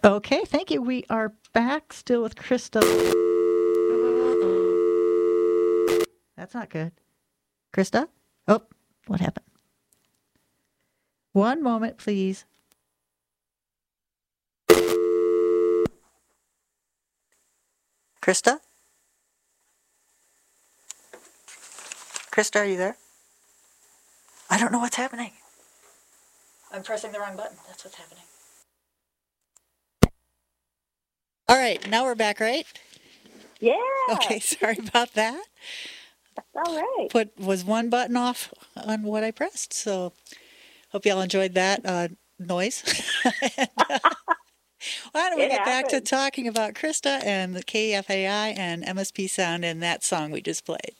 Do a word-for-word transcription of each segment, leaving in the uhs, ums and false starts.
Okay, thank you. We are back still with Krista. That's not good. Krista? Oh, what happened? One moment, please. Krista? Krista, are you there? I don't know what's happening. I'm pressing the wrong button. That's what's happening. All right, now we're back, right? Yeah. Okay, sorry about that. That's all right. Put was one button off on what I pressed, so hope y'all enjoyed that uh, noise. and, uh, why don't we It get back to happened. talking about Krista and the K F A I and M S P Sound and that song we just played?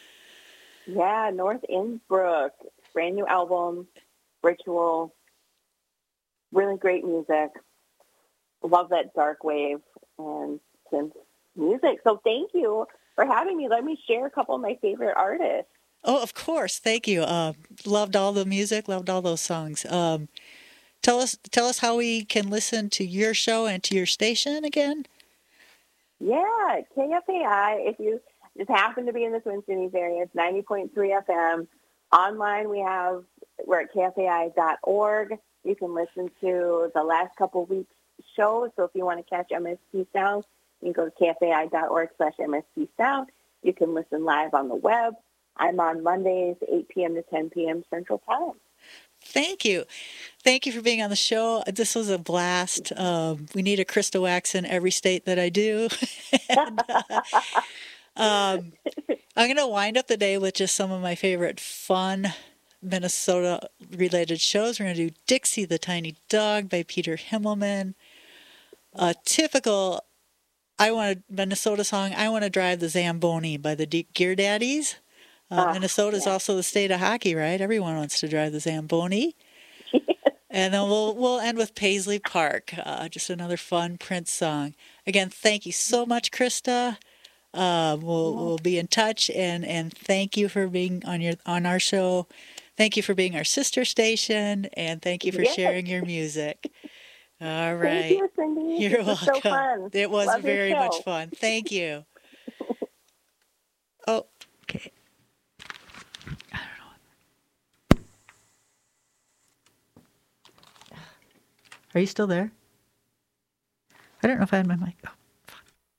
Yeah, North Innsbruck, brand new album, Ritual, really great music. Love that dark wave and synth music. So thank you for having me. Let me share a couple of my favorite artists. Oh, of course. Thank you. Uh, loved all the music. Loved all those songs. Um, tell us, tell us how we can listen to your show and to your station again. Yeah, K F A I, if you just happen to be in the Twin Cities area, it's ninety point three F M. Online, we have, we're at K F A I dot org. You can listen to the last couple weeks' shows. So if you want to catch M S P Sound, you can go to K F A I dot org slash M S P Sound. You can listen live on the web. I'm on Mondays, eight p.m. to ten p.m. Central Time. Thank you. Thank you for being on the show. This was a blast. Um, we need a Krista Wax in every state that I do. and, uh, um, I'm going to wind up the day with just some of my favorite fun Minnesota-related shows. We're going to do Dixie the Tiny Dog by Peter Himmelman. A typical, I want a Minnesota song, I Want to Drive the Zamboni by the D- Gear Daddies. Uh, Uh, Minnesota is yeah. also the state of hockey, right? Everyone wants to drive the Zamboni. And then we'll we'll end with Paisley Park, uh, just another fun Prince song. Again, thank you so much, Krista. Uh, we'll Yeah. we'll be in touch, and, and thank you for being on your on our show. Thank you for being our sister station, and thank you for Yes. sharing your music. All Thank right, you, Cindy. you're This was so welcome. fun. It was Love your very much show. fun. Thank you. Oh, okay. I don't know. Are you still there? I don't know if I had my mic. Oh.